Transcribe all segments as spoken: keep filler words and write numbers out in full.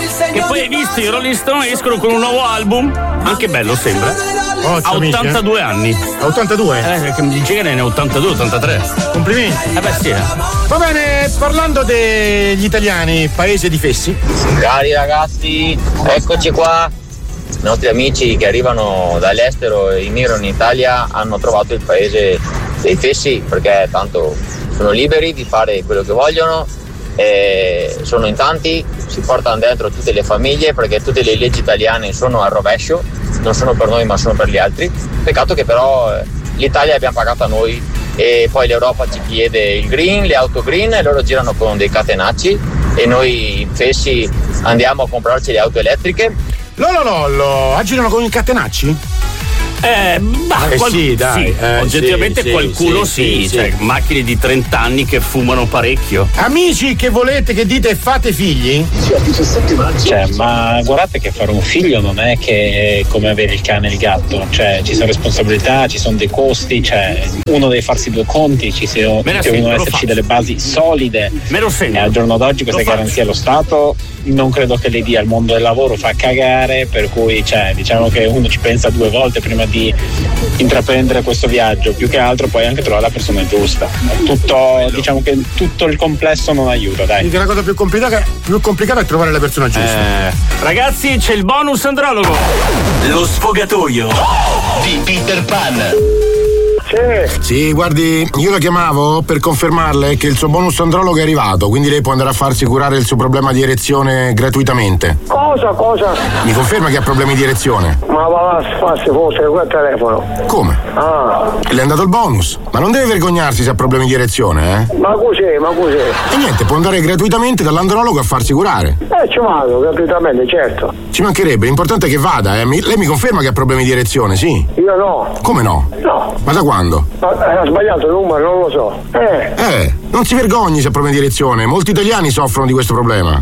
Che poi hai visto i Rolling Stone escono con un nuovo album, anche bello sembra. Oh, a ottantadue anni. A ottantadue? Eh, che mi dice che ne ha ottantadue, ottantatré. Complimenti. Eh beh sì. Eh. Va bene, parlando degli italiani, paese di fessi. Cari ragazzi, eccoci qua. I nostri amici che arrivano dall'estero e immigrano in Italia hanno trovato il paese dei fessi, perché tanto sono liberi di fare quello che vogliono, e sono in tanti, si portano dentro tutte le famiglie, perché tutte le leggi italiane sono al rovescio, non sono per noi ma sono per gli altri. Peccato che però l'Italia abbiamo pagato a noi e poi l'Europa ci chiede il green, le auto green, e loro girano con dei catenacci e noi fessi andiamo a comprarci le auto elettriche. Lollo lollo, aggirano con i catenacci? Eh, bah, eh qual- sì, dai. Sì, Eh, oggettivamente sì, qualcuno sì, sì, sì, cioè sì. macchine di trenta anni che fumano parecchio. Amici che volete che dite fate figli? Cioè, ma guardate che fare un figlio non è che è come avere il cane e il gatto, cioè ci sono responsabilità, ci sono dei costi, cioè uno deve farsi due conti, ci siano, devono esserci delle basi solide. Me lo sento. E al giorno d'oggi queste garanzie allo Stato non credo che le dia. Il mondo del lavoro fa cagare, per cui cioè, diciamo che uno ci pensa due volte prima di intraprendere questo viaggio, più che altro poi anche trovare la persona giusta. Tutto, diciamo che tutto il complesso non aiuta, dai. Perché la cosa più complicata, più complicata è trovare la persona giusta. Eh, ragazzi, c'è il bonus andrologo. Lo sfogatoio di Peter Pan. Sì. Sì, guardi, io la chiamavo per confermarle che il suo bonus andrologo è arrivato, quindi lei può andare a farsi curare il suo problema di erezione gratuitamente. Cosa, cosa? Mi conferma che ha problemi di erezione? Ma va a farsi forse quel telefono. Come? Ah. Le è andato il bonus? Ma non deve vergognarsi se ha problemi di erezione, eh? Ma cos'è, ma cos'è? E niente, può andare gratuitamente dall'andrologo a farsi curare. Eh, ci vado, gratuitamente, certo. Ci mancherebbe, l'importante è che vada, eh. Mi- lei mi conferma che ha problemi di erezione, sì? Io no. Come no? No. Ma da quando? Ma ha sbagliato il numero, non lo so. Eh. Eh, non si vergogni se ha problemi di erezione, molti italiani soffrono di questo problema.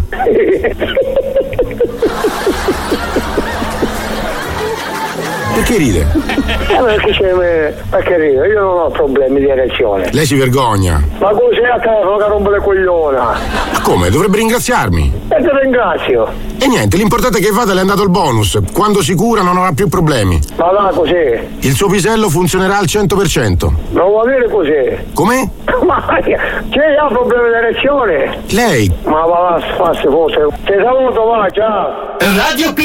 Perché ride? Eh, perché, c'è, perché rido? Io non ho problemi di erezione. Lei si vergogna. Ma cos'è a telefono che rompe le cogliona? Ma come? Dovrebbe ringraziarmi. E ti ringrazio. E niente, l'importante è che vada, le è andato il bonus. Quando si cura non avrà più problemi. Ma va cos'è? Il suo pisello funzionerà al cento per cento. Non vuol dire cos'è? Come? Ma c'è ha problemi di erezione? Lei? Ma va a farsi forse. Ti saluto, va, ciao. Radio P